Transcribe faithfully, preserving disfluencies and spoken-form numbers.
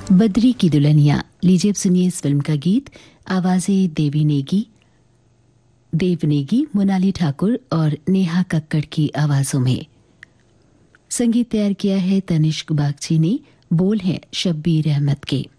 बद्री की दुल्हनिया, लीजिए अब सुनिए इस फिल्म का गीत। आवाजें देवी नेगी देव नेगी, मोनाली ठाकुर और नेहा कक्कड़ की आवाजों में। संगीत तैयार किया है तनिष्क बागची ने, बोल हैं शब्बीर अहमद के।